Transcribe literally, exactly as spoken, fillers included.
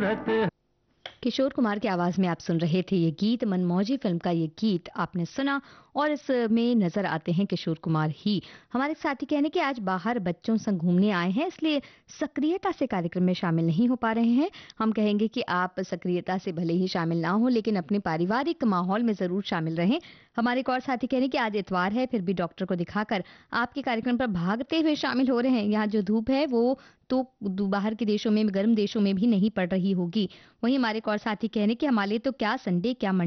खूबसूरत। किशोर कुमार की आवाज में आप सुन रहे थे ये गीत। मनमौजी फिल्म का ये गीत आपने सुना और इसमें नजर आते हैं किशोर कुमार ही। हमारे साथी कहने कि आज बाहर बच्चों संग घूमने आए हैं, इसलिए सक्रियता से कार्यक्रम में शामिल नहीं हो पा रहे हैं। हम कहेंगे कि आप सक्रियता से भले ही शामिल ना हो, लेकिन अपने पारिवारिक माहौल में जरूर शामिल रहें। हमारे एक और साथी कह रहे हैं कि आज इतवार है, फिर भी डॉक्टर को दिखाकर आपके कार्यक्रम पर भागते हुए शामिल हो रहे हैं। यहाँ जो धूप है वो तो दू- बाहर के देशों में, गर्म देशों में भी नहीं पड़ रही होगी। वहीं हमारे एक और साथी कह रहे हैं कि हमारे लिए तो क्या संडे, क्या